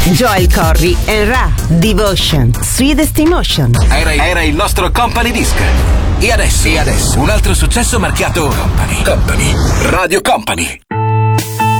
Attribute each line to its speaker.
Speaker 1: Joel Corry and Ra, Devotion, Sweetest Emotion.
Speaker 2: Era il nostro Company Disc. E adesso un altro successo marchiato Company. Radio Company.